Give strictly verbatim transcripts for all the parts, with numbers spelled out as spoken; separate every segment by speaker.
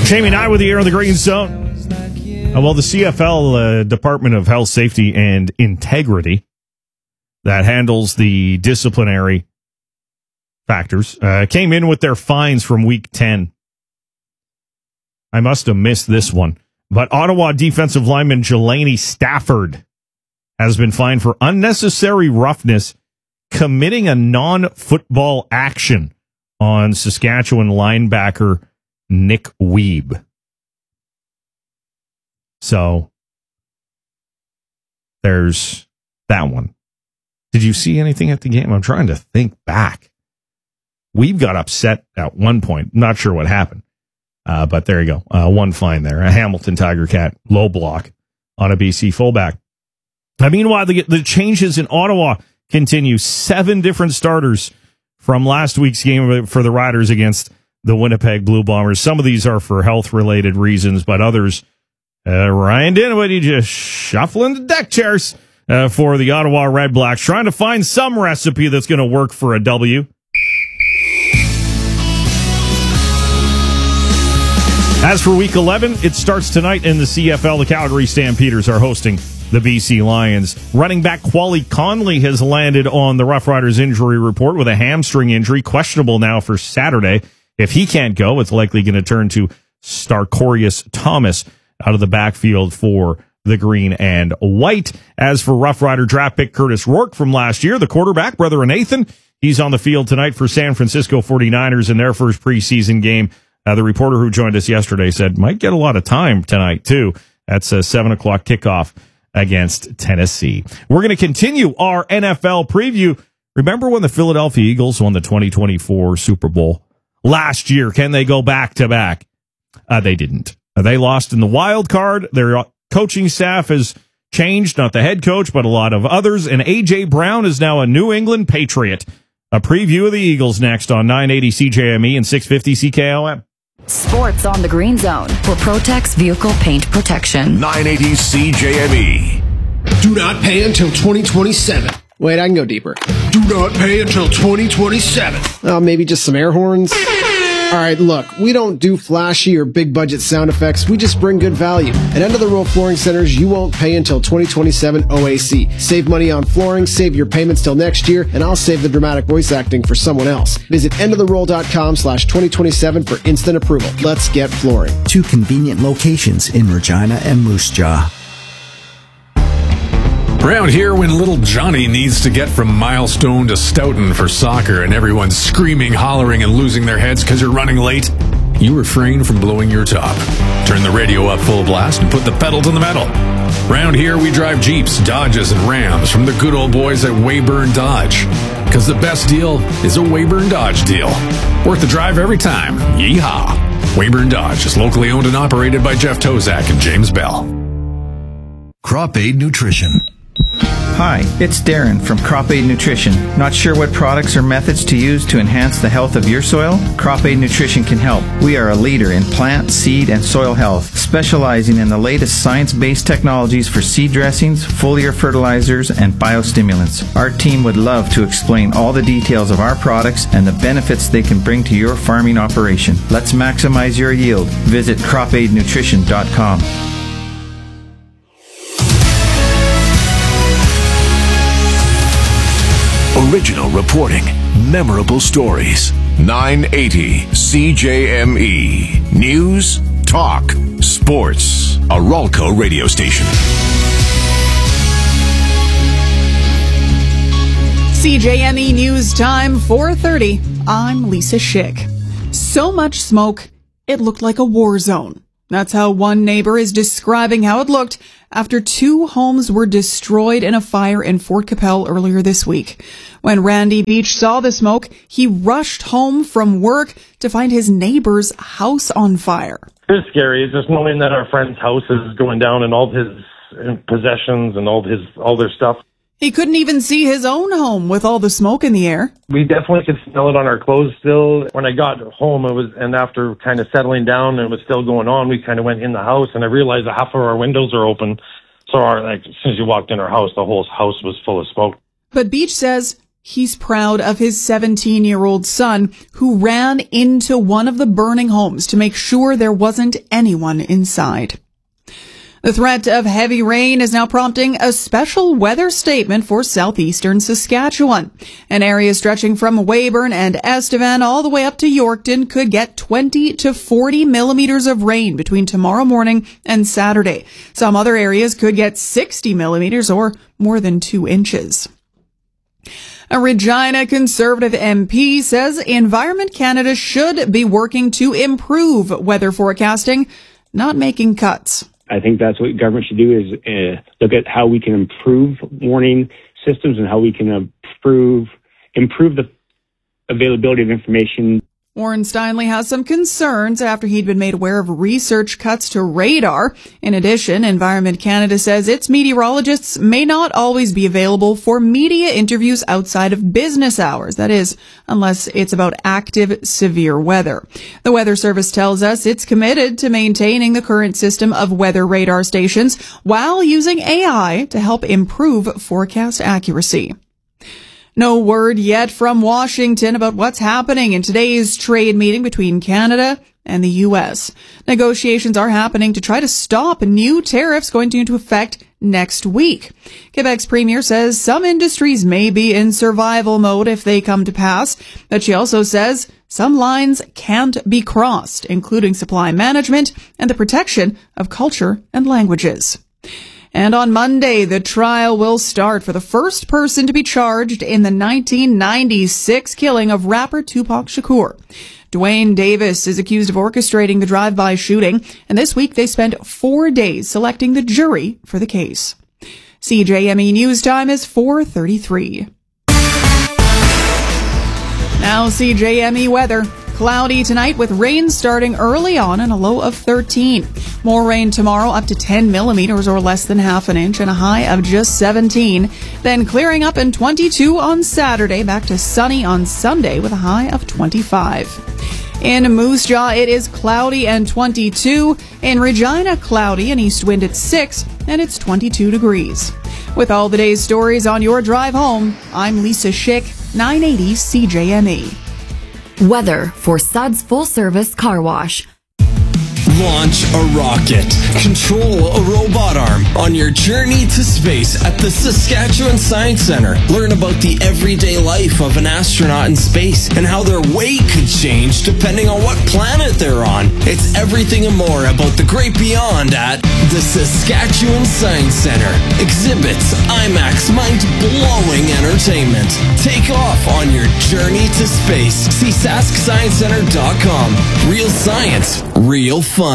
Speaker 1: Jamie Nye with the Air of the Green Zone. Uh, well, the C F L, uh, Department of Health, Safety, and Integrity, that handles the disciplinary factors, uh, came in with their fines from week ten. I must have missed this one. But Ottawa defensive lineman Jelani Stafford has been fined for unnecessary roughness committing a non-football action on Saskatchewan linebacker Nick Weeb. So there's that one. Did you see anything at the game? I'm trying to think back. Weeb got upset at one point. Not sure what happened. Uh, but there you go. Uh, one fine there. A Hamilton Tiger Cat low block on a B C fullback. Uh, meanwhile, the, the changes in Ottawa continue. Seven different starters from last week's game for the Riders against the Winnipeg Blue Bombers. Some of these are for health-related reasons, but others, uh, Ryan Dinwiddie just shuffling the deck chairs uh, for the Ottawa Red Blacks, trying to find some recipe that's going to work for a W. As for Week eleven, it starts tonight in the C F L. The Calgary Stampeders are hosting the B C Lions. Running back Quali Conley has landed on the Rough Riders injury report with a hamstring injury, questionable now for Saturday. If he can't go, it's likely going to turn to Starcorius Thomas out of the backfield for the green and white. As for Rough Rider draft pick Curtis Rourke from last year, the quarterback, brother of Nathan, he's on the field tonight for San Francisco forty-niners in their first preseason game. Uh, the reporter who joined us yesterday said might get a lot of time tonight, too. That's a seven o'clock kickoff against Tennessee. We're going to continue our N F L preview. Remember when the Philadelphia Eagles won the twenty twenty-four Super Bowl last year? Can they go back-to-back? Uh, they didn't. Uh, they lost in the wild card. Their coaching staff has changed, not the head coach, but a lot of others. And A J. Brown is now a New England Patriot. A preview of the Eagles next on nine eighty C J M E and six fifty C K O M.
Speaker 2: Sports on the Green Zone for Protex Vehicle Paint Protection.
Speaker 3: nine eighty C J M E.
Speaker 4: Do not pay until twenty twenty-seven.
Speaker 5: Wait, I can go deeper.
Speaker 4: Do not pay until twenty twenty-seven.
Speaker 5: Oh, maybe just some air horns? All right, look, we don't do flashy or big budget sound effects. We just bring good value. At End of the Road Flooring Centers, you won't pay until twenty twenty-seven O A C. Save money on flooring, save your payments till next year, and I'll save the dramatic voice acting for someone else. Visit end of the roll dot com slash twenty twenty-seven for instant approval. Let's get flooring.
Speaker 6: Two convenient locations in Regina and Moose Jaw.
Speaker 7: Around here, when little Johnny needs to get from Milestone to Stoughton for soccer and everyone's screaming, hollering, and losing their heads because you're running late, you refrain from blowing your top. Turn the radio up full blast and put the pedal to the metal. Around here, we drive Jeeps, Dodges, and Rams from the good old boys at Weyburn Dodge. Because the best deal is a Weyburn Dodge deal. Worth the drive every time. Yeehaw! Weyburn Dodge is locally owned and operated by Jeff Tozak and James Bell.
Speaker 3: Crop Aid Nutrition.
Speaker 8: Hi, it's Darren from Crop Aid Nutrition. Not sure what products or methods to use to enhance the health of your soil? Crop Aid Nutrition can help. We are a leader in plant, seed, and soil health, specializing in the latest science-based technologies for seed dressings, foliar fertilizers, and biostimulants. Our team would love to explain all the details of our products and the benefits they can bring to your farming operation. Let's maximize your yield. Visit crop aid nutrition dot com.
Speaker 3: Original reporting, memorable stories. nine eighty C J M E. News, talk, sports. A Ralco radio station.
Speaker 9: C J M E News Time, four thirty. I'm Lisa Schick. So much smoke, it looked like a war zone. That's how one neighbor is describing how it looked after two homes were destroyed in a fire in Fort Capel earlier this week. When Randy Beach saw the smoke, he rushed home from work to find his neighbor's house on fire.
Speaker 10: It's scary. It's just knowing that our friend's house is going down and all his possessions and all his all their stuff.
Speaker 9: He couldn't even see his own home with all the smoke in the air.
Speaker 10: We definitely could smell it on our clothes still. When I got home, it was, and after kind of settling down and it was still going on, we kind of went in the house and I realized that half of our windows are open. So our, like, as soon as you walked in our house, the whole house was full of smoke.
Speaker 9: But Beach says He's proud of his seventeen-year-old son who ran into one of the burning homes to make sure there wasn't anyone inside. The threat of heavy rain is now prompting a special weather statement for southeastern Saskatchewan. An area stretching from Weyburn and Estevan all the way up to Yorkton could get twenty to forty millimeters of rain between tomorrow morning and Saturday. Some other areas could get sixty millimeters or more than two inches. A Regina Conservative M P says Environment Canada should be working to improve weather forecasting, not making cuts.
Speaker 11: I think that's what government should do is uh, look at how we can improve warning systems and how we can improve improve the availability of information.
Speaker 9: Warren Steinley has some concerns after he'd been made aware of research cuts to radar. In addition, Environment Canada says its meteorologists may not always be available for media interviews outside of business hours. That is, unless it's about active, severe weather. The Weather Service tells us it's committed to maintaining the current system of weather radar stations while using A I to help improve forecast accuracy. No word yet from Washington about what's happening in today's trade meeting between Canada and the U S. Negotiations are happening to try to stop new tariffs going into effect next week. Quebec's premier says some industries may be in survival mode if they come to pass, but she also says some lines can't be crossed, including supply management and the protection of culture and languages. And on Monday, the trial will start for the first person to be charged in the nineteen ninety-six killing of rapper Tupac Shakur. Dwayne Davis is accused of orchestrating the drive-by shooting, and this week they spent four days selecting the jury for the case. C J M E News Time is four thirty-three. Now C J M E weather. Cloudy tonight with rain starting early on and a low of thirteen. More rain tomorrow up to ten millimeters or less than half an inch and a high of just seventeen. Then clearing up in twenty-two on Saturday, back to sunny on Sunday with a high of twenty-five. In Moose Jaw, it is cloudy and twenty-two. In Regina, cloudy and east wind at six, and it's twenty-two degrees. With all the day's stories on your drive home, I'm Lisa Schick, nine eighty C J M E.
Speaker 2: Weather for Suds Full Service Car Wash.
Speaker 12: Launch a rocket. Control a robot arm on your journey to space at the Saskatchewan Science Centre. Learn about the everyday life of an astronaut in space and how their weight could change depending on what planet they're on. It's everything and more about the great beyond at the Saskatchewan Science Centre. Exhibits, IMAX, mind-blowing entertainment. Take off on your journey to space. See sask science center dot com. Real science, real fun.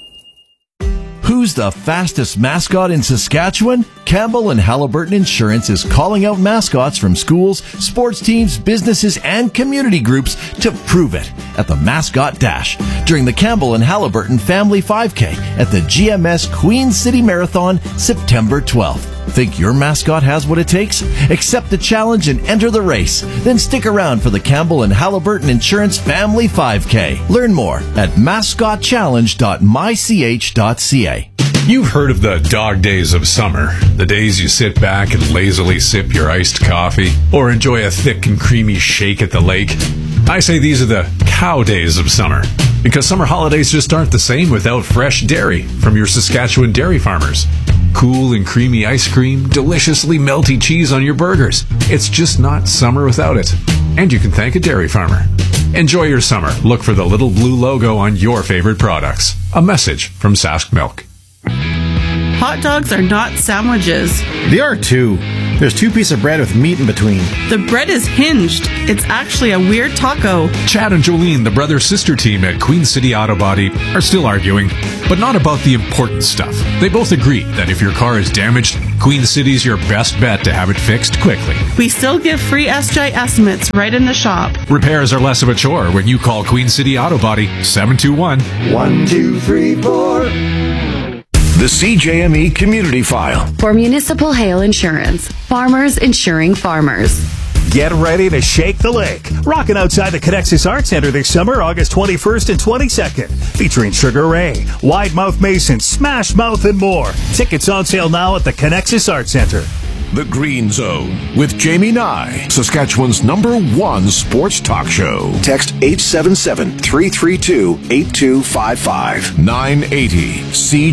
Speaker 13: Who's the fastest mascot in Saskatchewan? Campbell and Halliburton Insurance is calling out mascots from schools, sports teams, businesses, and community groups to prove it at the Mascot Dash during the Campbell and Halliburton Family five K at the G M S Queen City Marathon, September twelfth. Think your mascot has what it takes? Accept the challenge and enter the race. Then stick around for the Campbell and Halliburton Insurance Family five K. Learn more at mascot challenge dot my c h dot c a.
Speaker 7: You've heard of the dog days of summer, the days you sit back and lazily sip your iced coffee or enjoy a thick and creamy shake at the lake. I say these are the cow days of summer, because summer holidays just aren't the same without fresh dairy from your Saskatchewan dairy farmers. Cool and creamy ice cream, deliciously melty cheese on your burgers. It's just not summer without it. And you can thank a dairy farmer. Enjoy your summer. Look for the little blue logo on your favorite products. A message from Sask Milk.
Speaker 14: Hot dogs are not sandwiches.
Speaker 15: They are too. There's two pieces of bread with meat in between.
Speaker 14: The bread is hinged. It's actually a weird taco.
Speaker 7: Chad and Jolene, the brother-sister team at Queen City Auto Body, are still arguing, but not about the important stuff. They both agree that if your car is damaged, Queen City's your best bet to have it fixed quickly.
Speaker 14: We still give free S J estimates right in the shop.
Speaker 7: Repairs are less of a chore when you call Queen City Auto Body, seven two one,
Speaker 3: one two three four. The C J M E Community File.
Speaker 2: For Municipal Hail Insurance. Farmers insuring farmers.
Speaker 16: Get ready to shake the lake. Rocking outside the Connexus Arts Center this summer, August twenty-first and twenty-second. Featuring Sugar Ray, Wide Mouth Mason, Smash Mouth, and more. Tickets on sale now at the Connexus Arts Center.
Speaker 3: The Green Zone with Jamie Nye, Saskatchewan's number one sports talk show.
Speaker 17: Text eight seven seven, three three two, eight two five five.
Speaker 3: nine eighty C